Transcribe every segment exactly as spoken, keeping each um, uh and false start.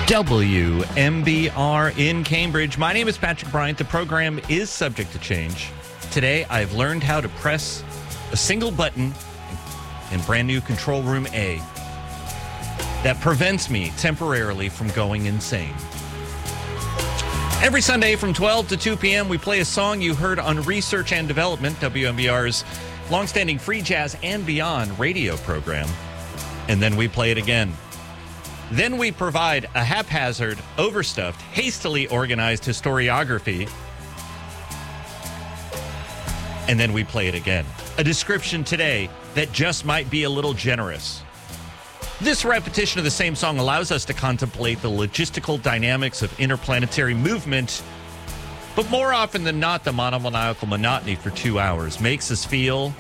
W M B R in Cambridge. My name is Patrick Bryant. The program is subject to change. Today, I've learned how to press a single button in brand new Control Room A that prevents me temporarily from going insane. Every Sunday from twelve to two p.m., we play a song you heard on Research and Development, W M B R's longstanding free jazz and beyond radio program. And then we play it again. Then we provide a haphazard, overstuffed, hastily organized historiography. And then we play it again. A description today that just might be a little generous. This repetition of the same song allows us to contemplate the logistical dynamics of interplanetary movement, but more often than not, the monomaniacal monotony for two hours makes us feel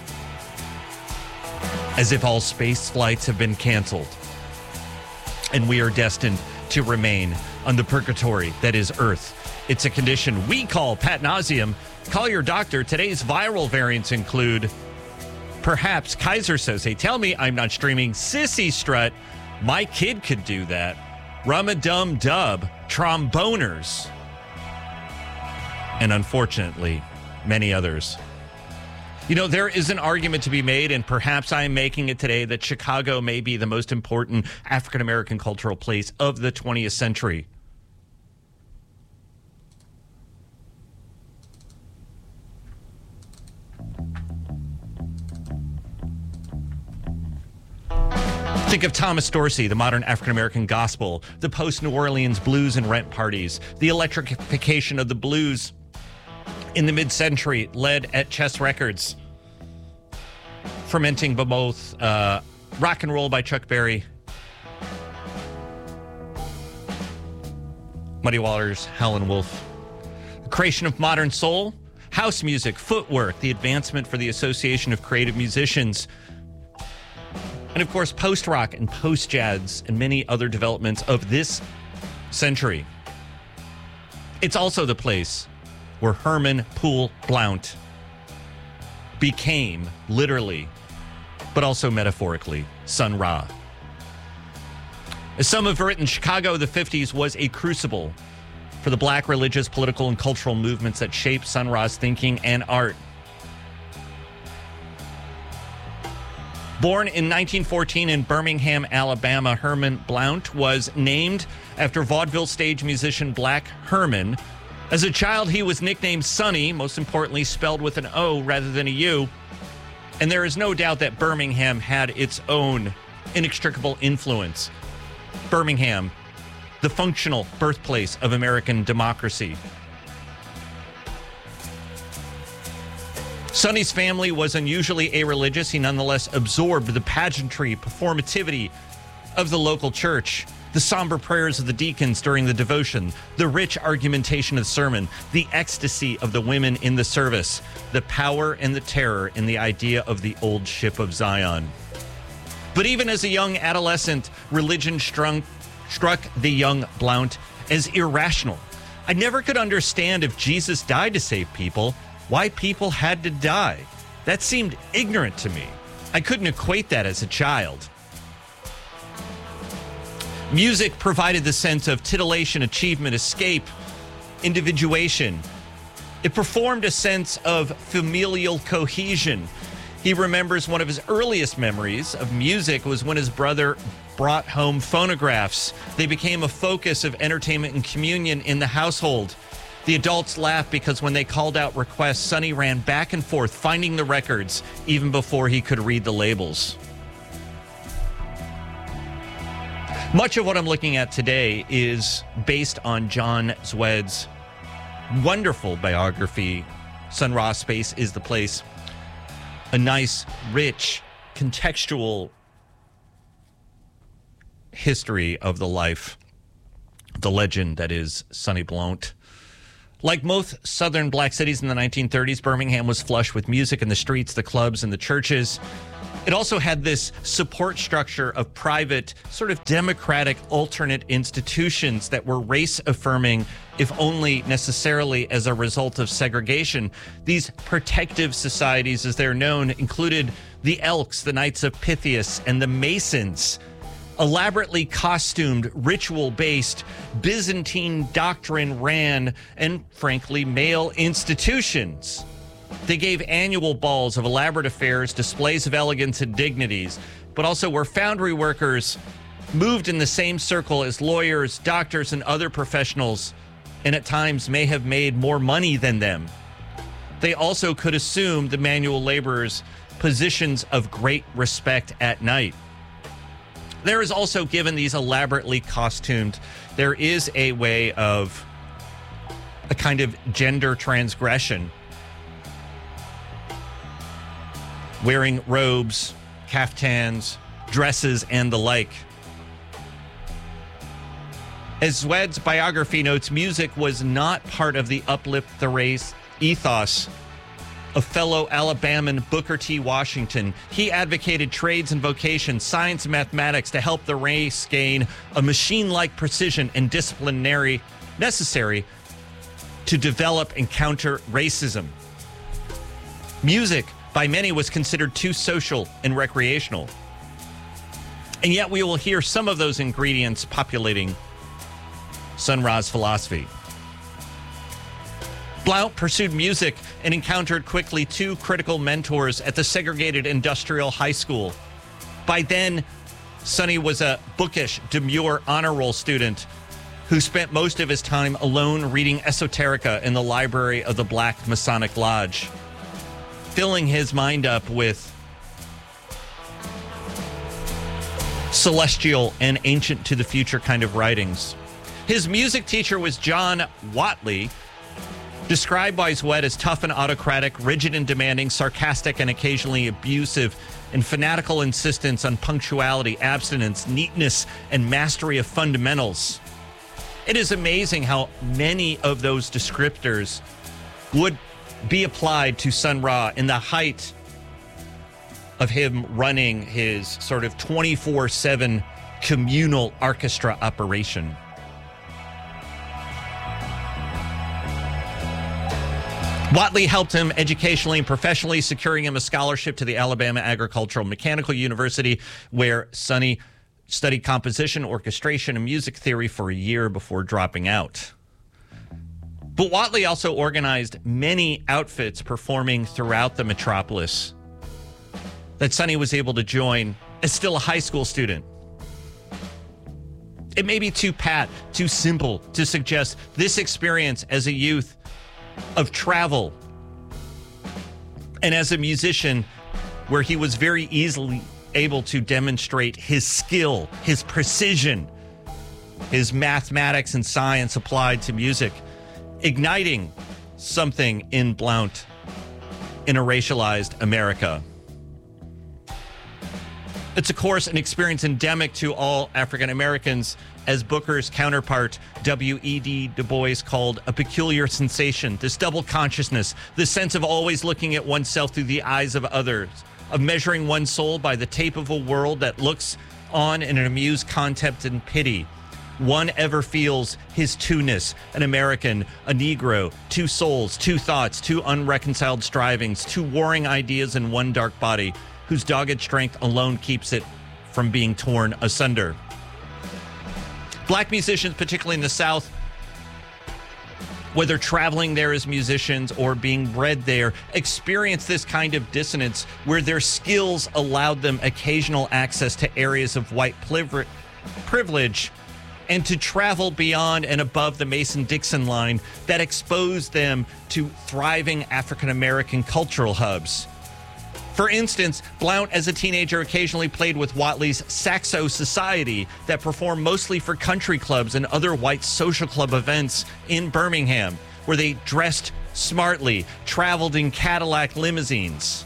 as if all space flights have been canceled and we are destined to remain on the purgatory that is Earth. It's a condition we call pat nauseum. Call your doctor. Today's viral variants include perhaps Kaiser Sose. Tell me I'm not streaming. Sissy Strut. My kid could do that. Rum-a-dum dub. Tromboners. And unfortunately, many others. You know, there is an argument to be made, and perhaps I am making it today, that Chicago may be the most important African-American cultural place of the twentieth century. Think of Thomas Dorsey, the modern African-American gospel, the post-New Orleans blues and rent parties, the electrification of the blues in the mid-century led at Chess Records, fermenting both uh, rock and roll by Chuck Berry, Muddy Waters, Howlin' Wolf, the creation of modern soul, house music, footwork, the advancement for the Association of Creative Musicians, and, of course, post-rock and post-jazz and many other developments of this century. It's also the place where Herman Poole Blount became, literally, but also metaphorically, Sun Ra. As some have written, Chicago of the fifties was a crucible for the black religious, political, and cultural movements that shaped Sun Ra's thinking and art. Born in nineteen fourteen in Birmingham, Alabama, Herman Blount was named after vaudeville stage musician Black Herman. As a child, he was nicknamed Sonny, most importantly spelled with an O rather than a U. And there is no doubt that Birmingham had its own inextricable influence. Birmingham, the functional birthplace of American democracy. Sonny's family was unusually irreligious. He nonetheless absorbed the pageantry, performativity of the local church, the somber prayers of the deacons during the devotion, the rich argumentation of the sermon, the ecstasy of the women in the service, the power and the terror in the idea of the old ship of Zion. But even as a young adolescent, religion strung, struck the young Blount as irrational. I never could understand, if Jesus died to save people, why people had to die. That seemed ignorant to me. I couldn't equate that as a child. Music provided the sense of titillation, achievement, escape, individuation. It performed a sense of familial cohesion. He remembers one of his earliest memories of music was when his brother brought home phonographs. They became a focus of entertainment and communion in the household. The adults laughed because when they called out requests, Sonny ran back and forth finding the records even before he could read the labels. Much of what I'm looking at today is based on John Zwed's wonderful biography, Sun Ra Space is the Place. A nice, rich, contextual history of the life, the legend that is Sonny Blount. Like most southern black cities in the nineteen thirties, Birmingham was flush with music in the streets, the clubs, and the churches. It also had this support structure of private, sort of democratic, alternate institutions that were race-affirming, if only necessarily as a result of segregation. These protective societies, as they're known, included the Elks, the Knights of Pythias, and the Masons. elaborately costumed, ritual-based Byzantine doctrine ran, and frankly, male institutions. They gave annual balls of elaborate affairs, displays of elegance and dignities, but also were foundry workers moved in the same circle as lawyers, doctors, and other professionals, and at times may have made more money than them. They also could assume the manual laborers positions of great respect at night. There is also, given these elaborately costumed, there is a way of a kind of gender transgression. Wearing robes, caftans, dresses, and the like. As Zwed's biography notes, music was not part of the uplift the race ethos of fellow Alabaman Booker T. Washington. He advocated trades and vocations, science and mathematics to help the race gain a machine-like precision and disciplinary necessary to develop and counter racism. Music, by many, was considered too social and recreational. And yet we will hear some of those ingredients populating Sun Ra's philosophy. Blount pursued music and encountered quickly two critical mentors at the segregated industrial high school. By then, Sonny was a bookish, demure honor roll student who spent most of his time alone reading esoterica in the library of the Black Masonic Lodge, filling his mind up with celestial and ancient to the future kind of writings. His music teacher was John Whatley, described by Zwed as tough and autocratic, rigid and demanding, sarcastic and occasionally abusive, and fanatical insistence on punctuality, abstinence, neatness, and mastery of fundamentals. It is amazing how many of those descriptors would be applied to Sun Ra in the height of him running his sort of twenty-four seven communal orchestra operation. Whatley helped him educationally and professionally, securing him a scholarship to the Alabama Agricultural Mechanical University, where Sonny studied composition, orchestration, and music theory for a year before dropping out. But Whatley also organized many outfits performing throughout the metropolis that Sonny was able to join as still a high school student. It may be too pat, too simple to suggest this experience as a youth of travel and as a musician where he was very easily able to demonstrate his skill, his precision, his mathematics and science applied to music, igniting something in Blount in a racialized America. It's, of course, an experience endemic to all African Americans, as Booker's counterpart, W E D Du Bois, called a peculiar sensation, this double consciousness, this sense of always looking at oneself through the eyes of others, of measuring one's soul by the tape of a world that looks on in an amused contempt and pity. One ever feels his two-ness, an American, a Negro, two souls, two thoughts, two unreconciled strivings, two warring ideas in one dark body, whose dogged strength alone keeps it from being torn asunder. Black musicians, particularly in the South, whether traveling there as musicians or being bred there, experience this kind of dissonance where their skills allowed them occasional access to areas of white privilege and to travel beyond and above the Mason-Dixon line that exposed them to thriving African-American cultural hubs. For instance, Blount as a teenager occasionally played with Whatley's Saxo Society that performed mostly for country clubs and other white social club events in Birmingham, where they dressed smartly, traveled in Cadillac limousines.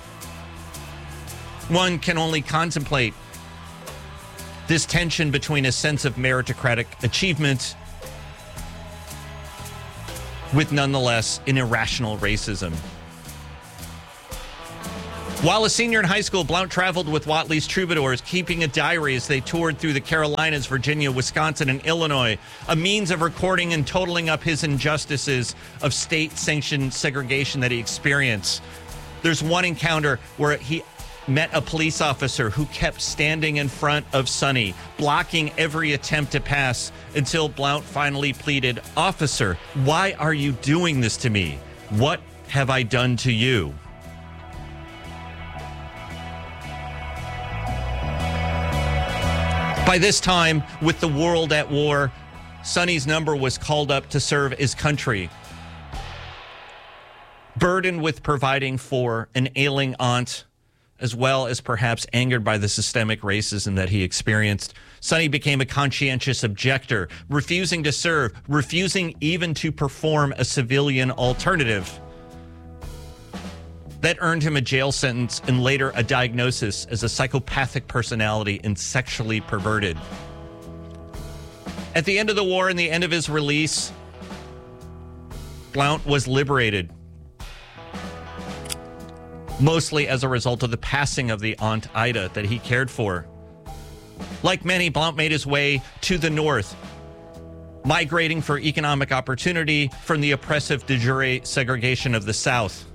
One can only contemplate this tension between a sense of meritocratic achievement with nonetheless an irrational racism. While a senior in high school, Blount traveled with Whatley's Troubadours, keeping a diary as they toured through the Carolinas, Virginia, Wisconsin, and Illinois, a means of recording and totaling up his injustices of state-sanctioned segregation that he experienced. There's one encounter where he met a police officer who kept standing in front of Sonny, blocking every attempt to pass until Blount finally pleaded, "Officer, why are you doing this to me? What have I done to you?" By this time, with the world at war, Sonny's number was called up to serve his country. Burdened with providing for an ailing aunt, as well as perhaps angered by the systemic racism that he experienced, Sonny became a conscientious objector, refusing to serve, refusing even to perform a civilian alternative. That earned him a jail sentence and later a diagnosis as a psychopathic personality and sexually perverted. At the end of the war and the end of his release, Blount was liberated, mostly as a result of the passing of the Aunt Ida that he cared for. Like many, Blount made his way to the north, migrating for economic opportunity from the oppressive de jure segregation of the South.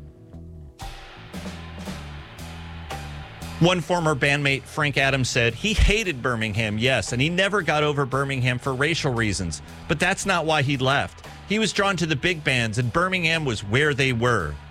One former bandmate, Frank Adams, said he hated Birmingham, yes, and he never got over Birmingham for racial reasons. But that's not why he left. He was drawn to the big bands, and Birmingham was where they were.